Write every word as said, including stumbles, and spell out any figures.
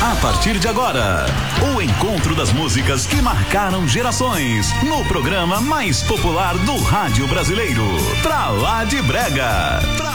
A partir de agora, o encontro das músicas que marcaram gerações no programa mais popular do rádio brasileiro, Pra Lá de Brega. Pra